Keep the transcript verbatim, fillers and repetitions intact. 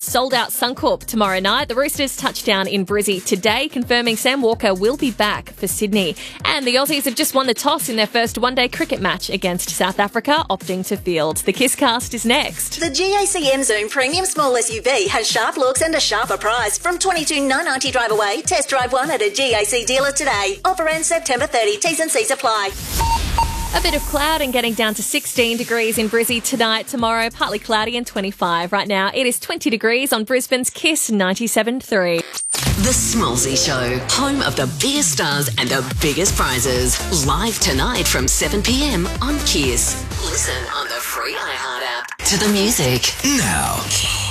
sold out Suncorp tomorrow night. The Roosters touch down in Brizzy today, confirming Sam Walker will be back for Sydney. And the Aussies have just won the toss in their first one-day cricket match against South Africa, opting to field. The Kisscast is next. The G A C M Zoom Premium Small S U V has sharp looks and a sharper price. From twenty-two thousand nine hundred ninety drive away. Test drive one at a G A C dealer today. Offer ends September thirtieth. T's and C's apply. A bit of cloud and getting down to sixteen degrees in Brizzy tonight. Tomorrow, partly cloudy and twenty-five. Right now, it is twenty degrees on Brisbane's Kiss ninety-seven point three. The Smallsy Show, home of the biggest stars and the biggest prizes. Live tonight from seven p.m. on Kiss. Listen on the free iHeart app. To the music. Now.